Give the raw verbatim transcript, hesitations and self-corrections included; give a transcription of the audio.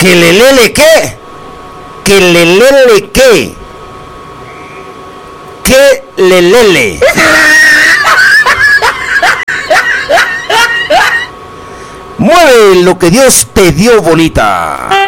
¿Que le lele qué? ¿Que le lele qué? ¿Qué le lele? Mueve lo que Dios te dio, bolita.